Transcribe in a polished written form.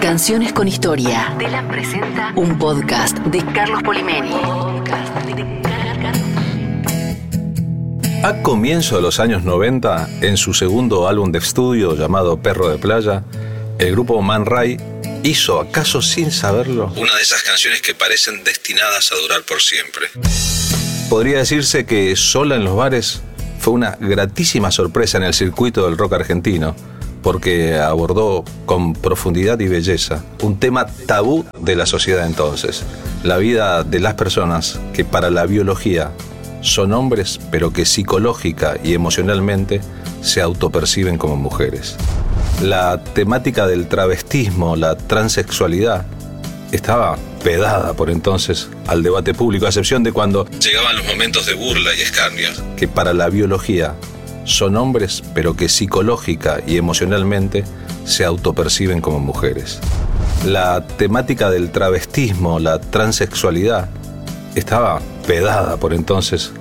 Canciones con Historia. Telam presenta un podcast de Carlos Polimeni. A comienzos de los años 90, en su segundo álbum de estudio llamado Perro de Playa, el grupo Man Ray hizo, acaso sin saberlo, una de esas canciones que parecen destinadas a durar por siempre. Podría decirse que Sola en los bares fue una gratísima sorpresa en el circuito del rock argentino, porque abordó con profundidad y belleza un tema tabú de la sociedad entonces: la vida de las personas que para la biología son hombres, pero que psicológica y emocionalmente se autoperciben como mujeres. La temática del travestismo, la transexualidad, estaba vedada por entonces al debate público, a excepción de cuando llegaban los momentos de burla y escarnio, que para la biología son hombres, pero que psicológica y emocionalmente se autoperciben como mujeres. La temática del travestismo, la transexualidad, estaba vedada por entonces